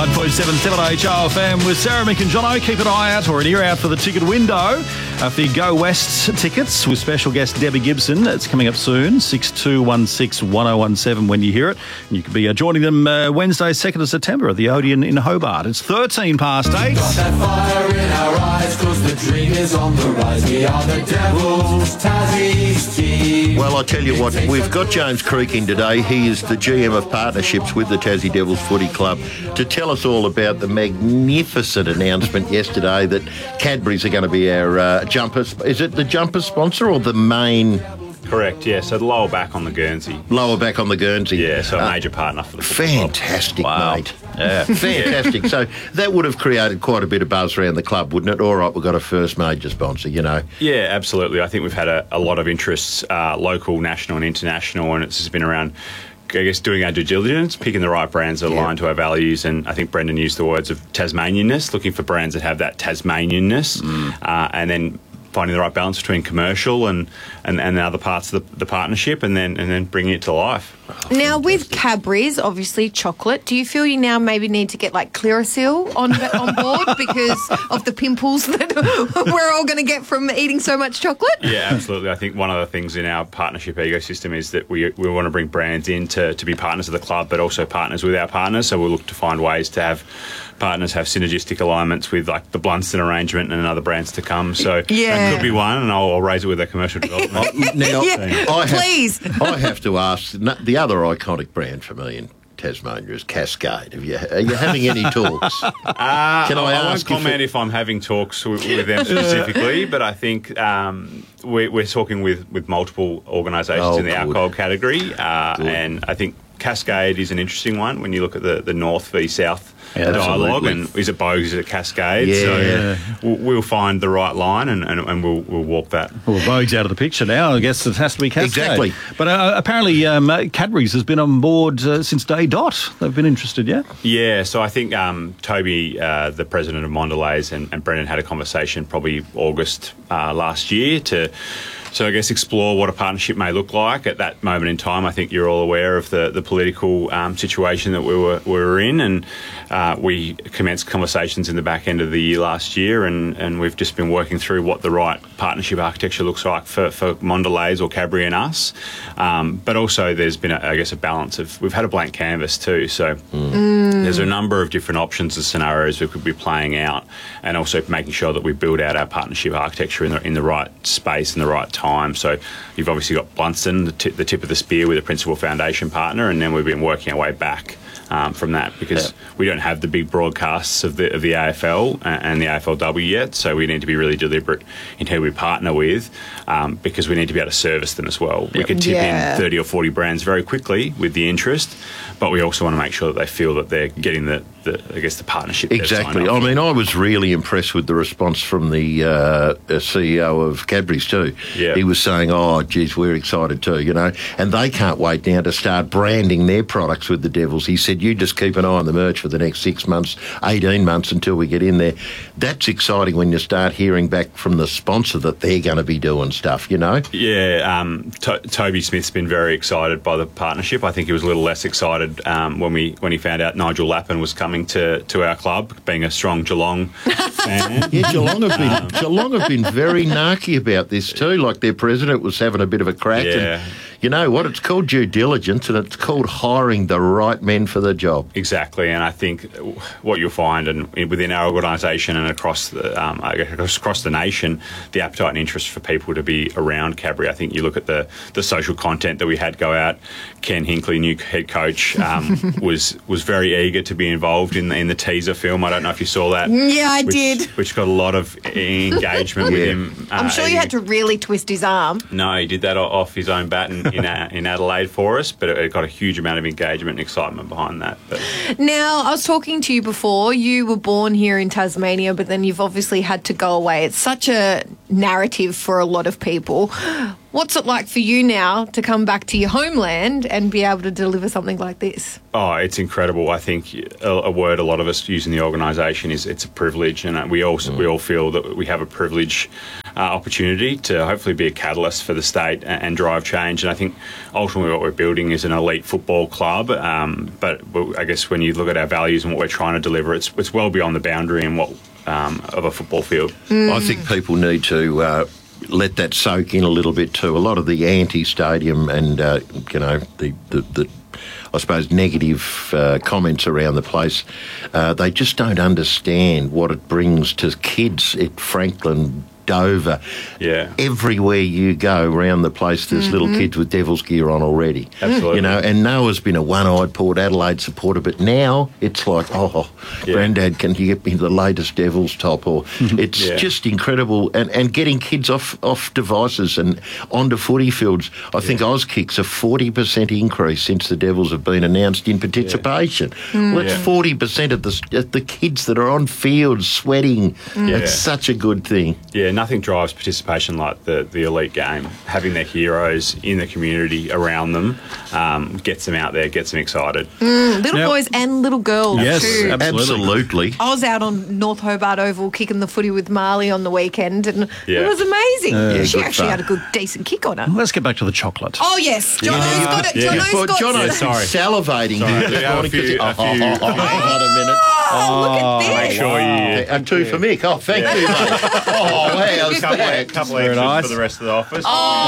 99.77 HRFM with Sarah, Mick and Jono. Keep an eye out or an ear out for the ticket window for the Go West tickets with special guest Debbie Gibson. It's coming up soon, 62161017 when you hear it. And you could be joining them Wednesday, 2nd of September at the Odeon in Hobart. It's 13 past 8. Got that fire in our eyes, 'cause the dream is on the rise. We are the Devils, Tassie's team. Well, I tell you what, we've got James Creek in today. He is the GM of partnerships with the Tassie Devils Footy Club to tell us all about the magnificent announcement yesterday that Cadbury's are going to be our jumper. Is it the jumper sponsor or the main? Correct, yeah. So the lower back on the Guernsey. Lower back on the Guernsey. Yeah, so a major partner for the football club. Fantastic, Wow. mate. Yeah, fantastic. So that would have created quite a bit of buzz around the club, wouldn't it? All right, we've got a first major sponsor, you know. Yeah, absolutely. I think we've had a lot of interests, local, national and international, and it's just been around, I guess, doing our due diligence, picking the right brands that align to our values. And I think Brendan used the words of Tasmanianness, looking for brands that have that Tasmanianness, and then finding the right balance between commercial and the other parts of the partnership, and then bringing it to life. Now, with Cadbury's, obviously chocolate, do you feel you now maybe need to get like Clearasil on board because of the pimples that we're all going to get from eating so much chocolate? Yeah, absolutely. I think one of the things in our partnership ecosystem is that we want to bring brands in to be partners of the club, but also partners with our partners. So we'll look to find ways to have partners have synergistic alignments with like the Blunston arrangement and other brands to come. So that could be one, and I'll raise it with our commercial development. Now, Please. I have to ask, the other iconic brand for me in Tasmania is Cascade. Are you having any talks? Can I won't comment if I'm having talks with them specifically, but I think we're talking with multiple organisations in the alcohol category, and I think Cascade is an interesting one when you look at the North v South dialogue, and is it Bogues, is it Cascade? Yeah. So we'll find the right line and we'll walk that. Well, Bogue's out of the picture now. I guess it has to be Cascade. Exactly. But apparently Cadbury's has been on board since day dot. They've been interested, yeah? Yeah, so I think Toby, the president of Mondelez, and Brendan had a conversation probably August last year So I guess explore what a partnership may look like. At that moment in time, I think you're all aware of the political situation that we were in, and we commenced conversations in the back end of the year last year, and we've just been working through what the right partnership architecture looks like for Mondelez or Cadbury and us. But also there's been, a balance of, we've had a blank canvas too, so there's a number of different options and scenarios we could be playing out, and also making sure that we build out our partnership architecture in the right space and the right time. So you've obviously got Blunston, the tip of the spear with a principal foundation partner, and then we've been working our way back from that, because we don't have the big broadcasts of the AFL and the AFLW yet, so we need to be really deliberate in who we partner with, because we need to be able to service them as well. We could tip in 30 or 40 brands very quickly with the interest, but we also want to make sure that they feel that they're getting the partnership. Exactly. I mean, I was really impressed with the response from the CEO of Cadbury's too. Yeah. He was saying, "Oh, geez, we're excited too," you know, and they can't wait now to start branding their products with the Devils. He said, "You just keep an eye on the merch for the next 6 months, 18 months until we get in there." That's exciting when you start hearing back from the sponsor that they're going to be doing stuff, you know. Yeah, Toby Smith's been very excited by the partnership. I think he was a little less excited when he found out Nigel Lappin was coming to our club, being a strong Geelong fan. Yeah, Geelong have been very narky about this too. Like their president was having a bit of a crack. Yeah. And you know what? It's called due diligence, and it's called hiring the right men for the job. Exactly, and I think what you'll find, and within our organisation and across the nation, the appetite and interest for people to be around Cadbury. I think you look at the social content that we had go out. Ken Hinkley, new head coach, was very eager to be involved in the teaser film. I don't know if you saw that. Yeah, I did. Which got a lot of engagement with him. I'm sure you had to really twist his arm. No, he did that off his own bat in Adelaide for us, but it got a huge amount of engagement and excitement behind that. But. Now, I was talking to you before. You were born here in Tasmania, but then you've obviously had to go away. It's such a narrative for a lot of people. What's it like for you now to come back to your homeland and be able to deliver something like this? Oh, it's incredible. I think a word a lot of us use in the organisation is it's a privilege, and we all feel that we have a privilege opportunity to hopefully be a catalyst for the state and drive change. And I think ultimately what we're building is an elite football club. But I guess when you look at our values and what we're trying to deliver, it's well beyond the boundary and what of a football field. I think people need to let that soak in a little bit too. A lot of the anti-stadium and the I suppose negative comments around the place, they just don't understand what it brings to kids at Franklin, Dover. Yeah. Everywhere you go around the place, there's little kids with Devils gear on already. Absolutely. You know, and Noah's been a one-eyed Port Adelaide supporter, but now it's like, Granddad, can you get me the latest Devils top? Or it's just incredible. And getting kids off devices and onto footy fields. I think Auskick's a 40% increase since the Devils have been announced in participation. Well, that's 40% of the kids that are on fields sweating. It's such a good thing. Yeah, nothing drives participation like the elite game. Having their heroes in the community around them gets them out there, gets them excited. Little boys and little girls Yes, too. Absolutely. I was out on North Hobart Oval kicking the footy with Marley on the weekend, and it was amazing. She good actually fun. had a good, decent kick on her. Let's get back to the chocolate. Oh, yes. Jono's got it. Jono's got Jono's sorry. salivating Sorry, here this yeah, morning. a few- Hang on a minute. Oh, look at this. Make sure you... And two for Mick. Oh, thank you, mate. Oh, how's that? couple Very extras nice. for the rest of the office.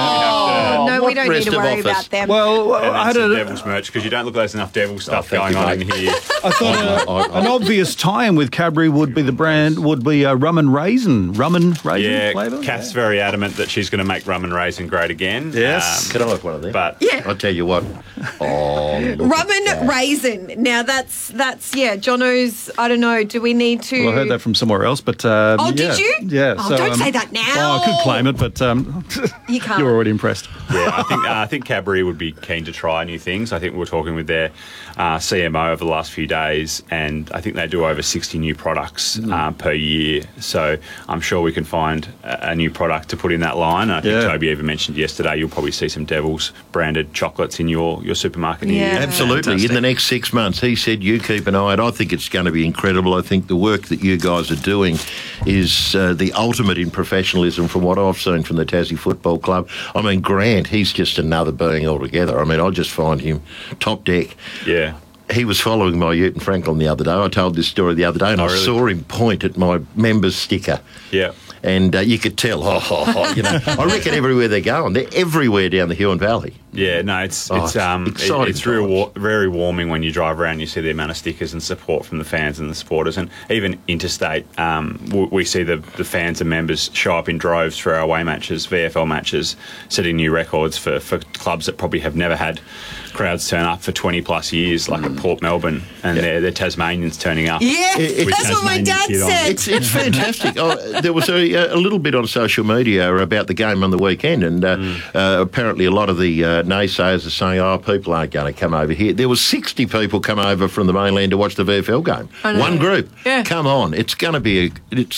Oh, no, we what don't need rest to of worry office? about them. Well, I And had some a, Devils merch, because you don't look like there's enough Devil stuff thank going you, on mate. in here. I thought an obvious tie-in with Cadbury would be rum and raisin Yeah, flavour. Kath's very adamant that she's going to make rum and raisin great again. Yes. Can I have one of them? But Yeah. I'll tell you what. Oh, look Rum at that. and raisin. Now, that's Jono's, I don't know, do we need to... Well, I heard that from somewhere else, but did you? Yeah. Oh, don't say that now. Oh, I could claim it, but You can't. you're already impressed. yeah, I think Cadbury would be keen to try new things. I think we're talking with their CMO over the last few days, and I think they do over 60 new products per year. So I'm sure we can find a new product to put in that line. And I think Toby even mentioned yesterday you'll probably see some Devils branded chocolates in your supermarket near you. Yeah. Absolutely. Fantastic. In the next 6 months, he said, you keep an eye out. I think it's going to be incredible. I think the work that you guys are doing is the ultimate in professionalism from what I've seen from the Tassie Football Club. I mean, Grant, he's just another being altogether. I mean, I just find him top deck. Yeah. He was following my Ute and Franklin the other day. I told this story the other day, and I really? saw him point at my members sticker. Yeah. And you could tell, you know, I reckon everywhere they're going, they're everywhere down the Huon Valley. Yeah, no, it's exciting very warming when you drive around and you see the amount of stickers and support from the fans and the supporters, and even interstate. We see the fans and members show up in droves for our away matches, VFL matches, setting new records for clubs that probably have never had crowds turn up for 20 plus years, like at Port Melbourne, and they're Tasmanians turning up. Yeah, With that's what my Tasmanian dad kid on. said. It's fantastic. There was a little bit on social media about the game on the weekend, and apparently a lot of the naysayers are saying, people aren't going to come over here. There was 60 people come over from the mainland to watch the VFL game. I know. One group. Yeah. Come on, it's going to be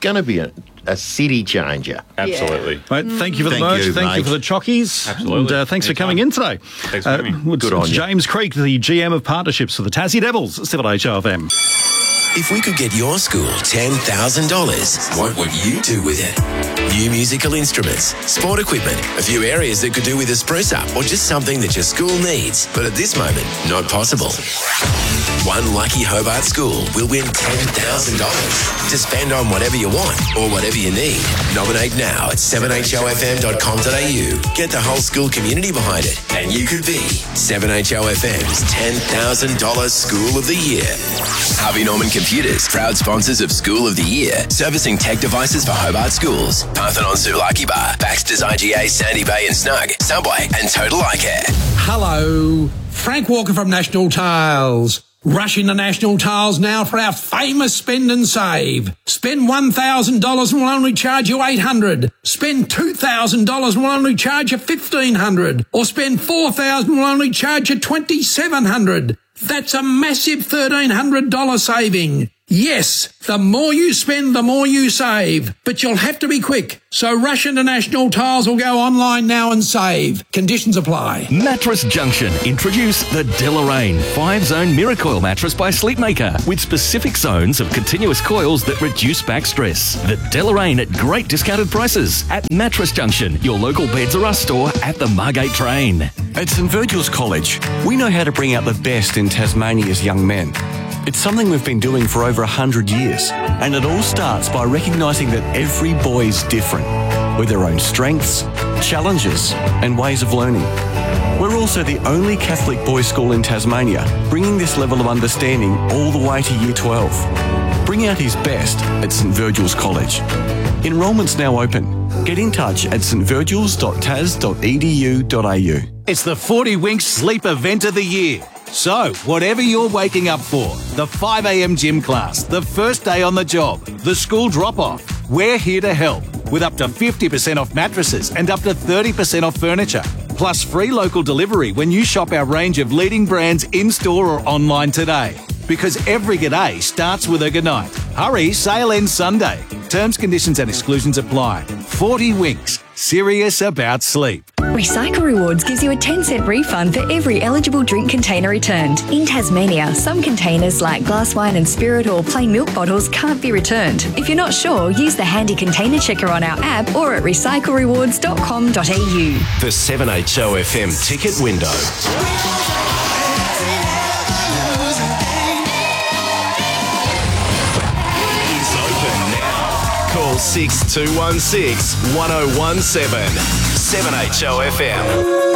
a city changer. Absolutely. Mate, thank you for the Thank merch. you, Thank you mate. for the chockies. Absolutely. And thanks for Anytime. coming in today. Thanks for having me. It's Good on you. James Creek, the GM of partnerships for the Tassie Devils, 7HRFM. If we could get your school $10,000, what would you do with it? New musical instruments, sport equipment, a few areas that could do with a spruce up, or just something that your school needs, but at this moment, not possible. One lucky Hobart school will win $10,000 to spend on whatever you want or whatever you need. Nominate now at 7hofm.com.au. Get the whole school community behind it, and you could be 7HOFM's $10,000 School of the Year. Harvey Norman Computers, proud sponsors of School of the Year, servicing tech devices for Hobart schools. Parthenon Sulaki Bar, Baxter's IGA, Sandy Bay and Snug, Subway and Total Eye Care. Hello, Frank Walker from National Tiles. Rush into National Tiles now for our famous spend and save. Spend $1,000 and we'll only charge you $800. Spend $2,000 and we'll only charge you $1,500. Or spend $4,000 and we'll only charge you $2,700. That's a massive $1,300 saving. Yes, the more you spend, the more you save. But you'll have to be quick. So rush into National Tiles or go online now and save. Conditions apply. Mattress Junction introduce the Deloraine 5-zone Miracoil mattress by Sleepmaker with specific zones of continuous coils that reduce back stress. The Deloraine at great discounted prices at Mattress Junction, your local Beds R Us store at the Margate train. At St Virgil's College, we know how to bring out the best in Tasmania's young men. It's something we've been doing for over 100 years, and it all starts by recognising that every boy's different, with their own strengths, challenges, and ways of learning. We're also the only Catholic boys' school in Tasmania, bringing this level of understanding all the way to Year 12. Bring out his best at St Virgil's College. Enrolment's now open. Get in touch at stvirgils.tas.edu.au. It's the 40 Winks Sleep Event of the Year. So, whatever you're waking up for, the 5 a.m. gym class, the first day on the job, the school drop-off, we're here to help with up to 50% off mattresses and up to 30% off furniture. Plus free local delivery when you shop our range of leading brands in-store or online today. Because every g'day starts with a goodnight. Hurry, sale ends Sunday. Terms, conditions and exclusions apply. 40 Winks, serious about sleep. Recycle Rewards gives you a 10-cent refund for every eligible drink container returned. In Tasmania, some containers like glass wine and spirit or plain milk bottles can't be returned. If you're not sure, use the handy container checker on our app or at recyclerewards.com.au. The 7HOFM ticket window. Is open now. Call 6216 1017. 7HOFM.